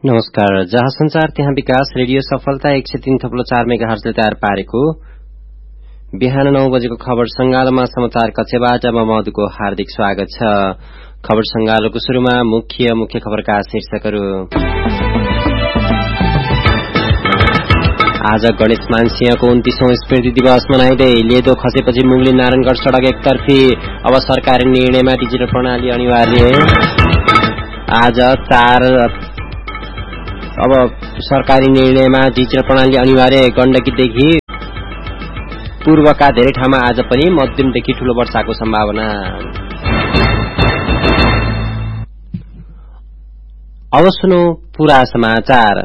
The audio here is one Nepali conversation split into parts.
नमस्कार। जहाँ संचार त्यहाँ विकास रेडियो सफलता 103.4 मेगाहर्जले तयार पारेको बिहान 9 बजेको खबर संगालोमा समाचार कक्षबाट म मधुको हार्दिक स्वागत छ। खबर संगालोको शुरूमा मुख्य खबरका शीर्षकहरू। आज गणेश मानसिंहको 29औं स्मृति दिवस मनाइँदै लेदो खसेपछि मुगली नारायणगढ़ सड़क एकतर्फी, अब सरकारी निर्णयमा डिजिटल प्रणाली अनिवार्य। अब सरकारी निर्णयमा डिजिटल प्रणाली अनिवार्य। गण्डकीदेखि पूर्वका धेरै ठाउँमा आज पनि मध्यमदेखि ठूलो वर्षाको सम्भावना। अब सुनौ पूरा समाचार।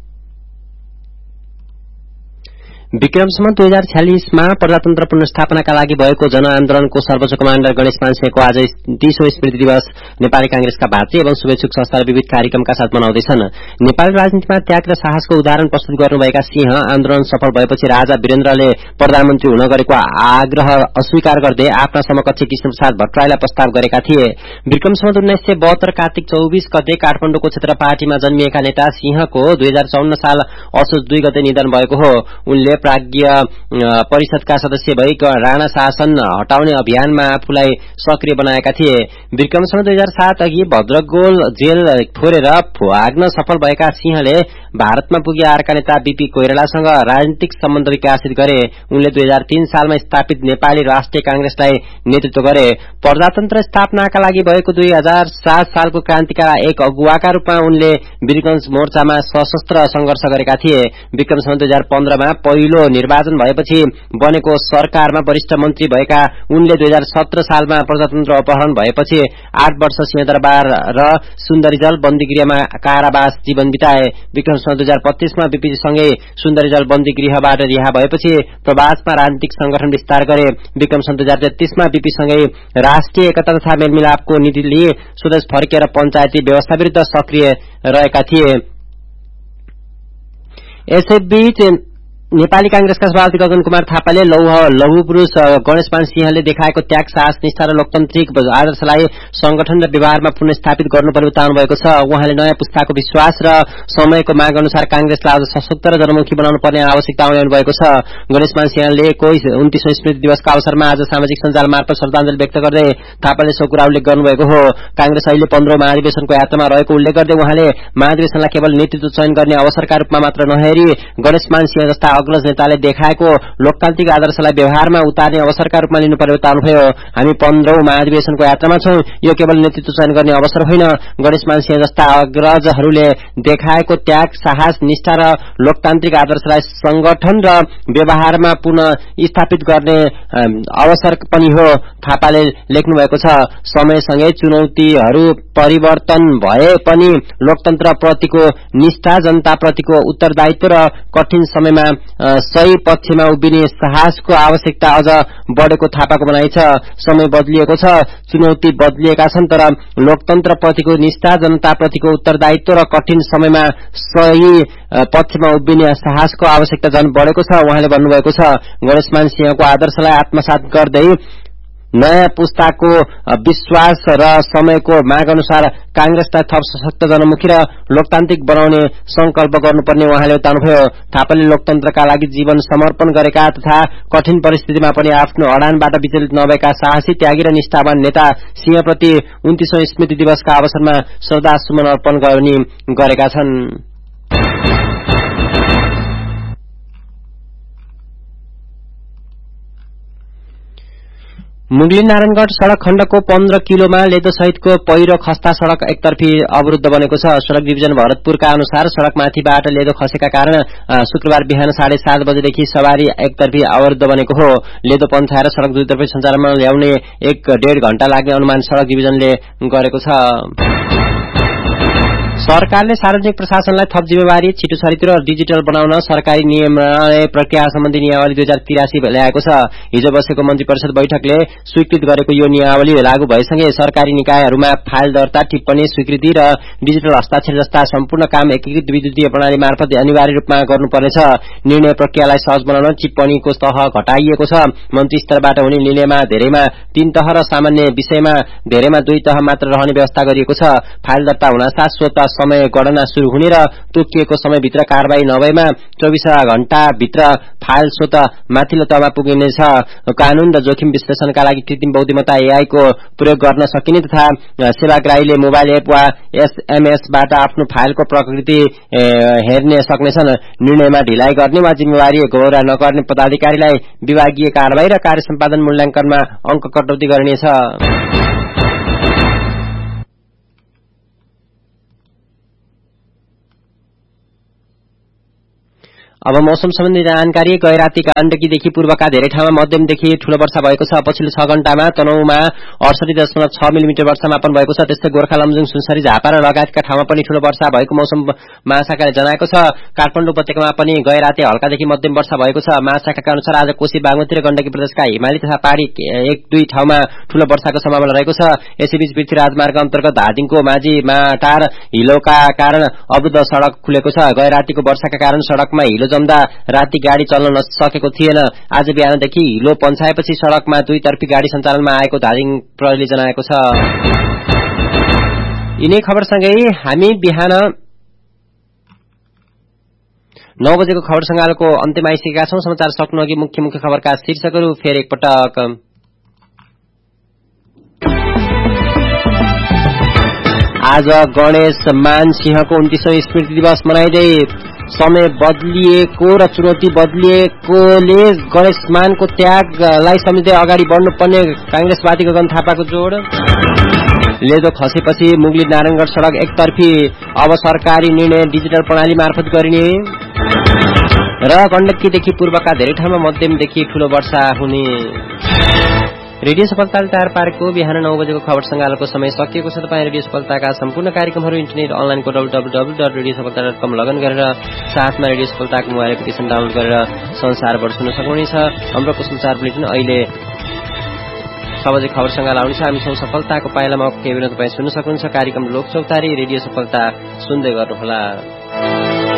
विक्रम सम्वत 2046 मा प्रजातन्त्र पुनर्स्थापनाका लागि भएको जनआन्दोलनको सर्वोच्च कमाण्डर गणेश मानसिंहको आज 30औं स्मृति दिवस नेपाली कांग्रेसका भातृ एवं शुभेच्छुक संस्थाले विविध कार्यक्रमका साथ मनाउँदैछन्। नेपाली राजनीतिमा त्याग र साहसको उदाहरण प्रस्तुत गर्नुभएका सिंह आन्दोलन सफल भएपछि राजा वीरेन्द्रले प्रधानमन्त्री हुन गरेको आग्रह अस्वीकार गर्दै आफ्ना समकक्ष कृष्णप्रसाद भट्टराईलाई प्रस्ताव गरेका थिए। विक्रम सम्वत 1972 कार्तिक 24 गते काठमाडौँको क्षेत्र पार्टीमा जन्मिएका नेता सिंहको 2054 साल असोज 2 गते निधन भएको हो। उनले प्राज्ञ परिषदका सदस्य भई राणा शासन हटाउने अभियानमा आफूलाई सक्रिय बनाएका थिए। विक्रम सम्वत 2007 अघि भद्रगोल जेल फोरेर भाग्न सफल भएका सिंहले भारतमा पुगे आरका नेता बीपी कोइरालासँग राजनीतिक सम्बन्ध विकसित गरे। उनले 2003 सालमा स्थापित नेपाली राष्ट्रिय कांग्रेसलाई नेतृत्व गरे। प्रजातन्त्र स्थापनाका लागि भएको 2007 सालको क्रान्तिका एक अगुवाका रूपमा उनले वीरगंज मोर्चामा सशस्त्र संघर्ष गरेका थिए। विक्रम सम्वत 2015 मा पहिलो निर्वाचन भएपछि बनेको सरकारमा वरिष्ठ मन्त्री भएका उनले 2017 सालमा प्रजातन्त्र अपहरण भएपछि 8 वर्ष सिंहदरबार र सुन्दरीजल बन्दीगृहमा कारावास जीवन बिताए। विक्रम सम्वत 2025 मा बीपीसँगै सुन्दरीजल बन्दीगृहबाट रिहा भएपछि प्रवासमा राजनीतिक संगठन विस्तार गरे। विक्रम सम्वत 2033 मा बीपीसँगै राष्ट्रिय एकता तथा मेलमिलापको नीति लिए स्वदेश फर्केर पञ्चायती व्यवस्था विरुद्ध सक्रिय रहेका थिए। यसैबीच नेपाली कांग्रेसका सभापति गगन कुमार थापाले लौह पुरूष गणेश मानसिंहले देखाएको त्याग साहस निष्ठा र लोकतान्त्रिक आदर्शलाई संगठन र व्यवहारमा पुनर्स्थापित गर्नुपर्ने बताउनु भएको छ। उहाँले नयाँ पुस्ताको विश्वास र समयको माग अनुसार कांग्रेसलाई अझ सशक्त र जनमुखी बनाउनु पर्ने आवश्यकता उठाउनु भएको छ। गणेश मानसिंहले 29औं स्मृति दिवसका अवसरमा आज सामाजिक सञ्जाल मार्फत श्रद्धाञ्जली व्यक्त गर्दै थापाले सो कुरा उल्लेख गर्नुभएको हो। कांग्रेस अहिले 15औं महाधिवेशनको यात्रामा रहेको उल्लेख गर्दै उहाँले महाधिवेशनलाई केवल नेतृत्व चयन गर्ने अवसरका रूपमा मात्र नहेरी गणेश मानसिंह जस्ता अग्रज नेताले देखाएको लोकतान्त्रिक आदर्शलाई व्यवहारमा उतार्ने अवसरका रूपमा लिनुपर्ने बताउनुभयो। हामी 15औं महाधिवेशनको यात्रामा छौं। यो केवल नेतृत्व चयन गर्ने अवसर होइन। गणेश मानसिंह जस्ता अग्रजहरूले देखाएको त्याग साहस निष्ठा र लोकतान्त्रिक आदर्शलाई संगठन र व्यवहारमा पुनः स्थापित गर्ने अवसर पनि हो, थापाले लेख्नु भएको छ। समयसँगै चुनौतीहरू परिवर्तन भए पनि लोकतन्त्र प्रतिको निष्ठा, जनता प्रतिको उत्तरदायित्व र कठिन समयमा सही पक्षमा उभिने साहसको आवश्यकता अझ बढेको थापाको भनाइ छ। समय बदलिएको छ, चुनौती बदलिएका छन्, तर लोकतन्त्र प्रतिको निष्ठा, जनता प्रतिको उत्तरदायित्व र कठिन समयमा सही पक्षमा उभिने साहसको आवश्यकता झन बढेको छ, उहाँले भन्नुभएको छ। गणेश मानसिंहको आदर्शलाई आत्मसात गर्दै नयाँ पुस्ताको विश्वास र समयको माग अनुसार कांग्रेसलाई थप सशक्त जनमुखी र लोकतान्त्रिक बनाउने संकल्प गर्नुपर्ने उहाँले बताउनुभयो। थापाले लोकतन्त्रका लागि जीवन समर्पण गरेका तथा कठिन परिस्थितिमा पनि आफ्नो अडानबाट विचलित नभएका साहसी, त्यागी र निष्ठावान नेता सिंहप्रति 29औं स्मृति दिवसका अवसरमा श्रद्धासुमन अर्पण गरेका छन्। मुगली नारायणगढ़ सड़क खण्डको 15 किलोमा लेदो सहितको पहिरो खस्ता सड़क एकतर्फी अवरुद्ध बनेको छ। सड़क डिभिजन भरतपुरका अनुसार सड़कमाथिबाट लेदो खसेका कारण शुक्रबार बिहान 7:30 बजेदेखि सवारी एकतर्फी अवरुद्ध बनेको हो। लेदो पन्थाएर सड़क दुईतर्फी सञ्चालनमा ल्याउने 1.5 घण्टा लाग्ने अनुमान सड़क डिभिजनले गरेको छ। सरकारले सार्वजनिक प्रशासनलाई थप जिम्मेवारी, छिटो छरितो र डिजिटल बनाउन सरकारी निर्णय प्रक्रिया सम्बन्धी नियमावली 2083 ल्याएको छ। हिजो बसेको मन्त्री परिषद बैठकले स्वीकृत गरेको यो नियमावली लागू भएसँगै सरकारी निकायहरूमा फाइल दर्ता, टिप्पणी, स्वीकृति र डिजिटल हस्ताक्षर जस्ता सम्पूर्ण काम एकीकृत विद्युतीय प्रणाली मार्फत अनिवार्य रूपमा गर्नुपर्नेछ। निर्णय प्रक्रियालाई सहज बनाउन टिप्पणीको तह घटाइएको छ। मन्त्री स्तरबाट हुने निर्णयमा धेरैमा 3 तह र सामान्य विषयमा धेरैमा 2 तह मात्र रहने व्यवस्था गरिएको छ। फाइल दर्ता हुनासाथ स्वतः समय गणना शुरू हुने र तोकिएको समयभित्र कारबाही नभएमा 24 घण्टाभित्र फाइल स्वत माथिल्लो तहमा पुगिनेछ। कानून र जोखिम विश्लेषणका लागि कृत्रिम बुद्धिमत्ता AI को प्रयोग गर्न सकिने तथा सेवाग्राहीले मोबाइल एप वा SMS बाट आफ्नो फाइलको प्रकृति हेर्न सक्नेछन्। निर्णयमा ढिलाइ गर्ने वा जिम्मेवारी गौरा नगर्ने पदाधिकारीलाई विभागीय कारबाही र कार्य सम्पादन मूल्याङ्कनमा अंक कटौती गरिनेछ। अब मौसम सम्बन्धी जानकारी। गैराती गण्डकीदेखि पूर्वका धेरै ठाउँमा मध्यमदेखि ठूलो वर्षा भएको छ। पछिल्लो 6 घण्टामा तनहुँमा 68.6 मिलिमिटर वर्षा मापन भएको छ। त्यस्तै गोर्खा लमजुङ सुनसरी झापा र लगायतका ठाउँमा पनि ठूलो वर्षा भएको मौसम महाशाखाले जनाएको छ। काठमाडौँ उपत्यकामा पनि गैराती हल्कादेखि मध्यम वर्षा भएको छ। महाशाखाका अनुसार आज कोशी बागमती र गण्डकी प्रदेशका हिमाली तथा पहाडी 1-2 ठाउँमा ठूलो वर्षाको सम्भावना रहेको छ। यसैबीच पृथ्वी राजमार्ग अन्तर्गत धादिङको माझी माटार हिलोका कारण अवरुद्ध सड़क खुलेको छ। गैरातीको वर्षाका कारण सड़कमा हिलो जम्दा राति गाडी चल्न नसकेको थिएन। आज बिहानदेखि हिलो पन्छाएपछि सड़कमा दुई तर्फी गाडी सञ्चालनमा आएको धादिङ प्रहरीले जनाएको छ। यिनै खबरसँगै हामी बिहान 9 बजेको खबर संगालको अन्त्यमा आइसकेका छौं। समाचार सक्नु अघि मुख्य मुख्य खबरका शीर्षकहरू फेरि एकपटक। आज गणेश मान सिंहको 29औं स्मृति दिवस मनाइँदै समय बदलिएको र चुनौती बदलिएकोले गणेश मानको त्यागलाई सम्झिँदै अगाडि बढ्नुपर्ने कांग्रेसवादी गगन थापाको जोड। लेदो खसेपछि मुगली नारायणगढ सड़क एकतर्फी, अब सरकारी निर्णय डिजिटल प्रणाली मार्फत गरिने। र गण्डकीदेखि पूर्वका धेरै ठाउँमा मध्यमदेखि ठूलो वर्षा हुने। रेडियो सफलताले तयार पारेको बिहान 9 बजेको खबर संगालको समय सकिएको छ। तपाईँ रेडियो सफलताका सम्पूर्ण कार्यक्रमहरू इन्टरनेट अनलाइनको www.radiosafalta.com लगइन गरेर साथमा रेडियो सफलताको मोबाइल एप्लिकेसन डाउनलोड गरेर संसारभर सुन्न सक्नुहुनेछ। हाम्रो संसार बुलेटिन अहिले 6 बजे खबर संगाल आउनेछ। हामी छौं सफलताको पाइलामा। केही बेला तपाईँ सुन्न सक्नुहुन्छ कार्यक्रम लोक चौतारी। रेडियो सफलता सुन्दै गर्नुहोला।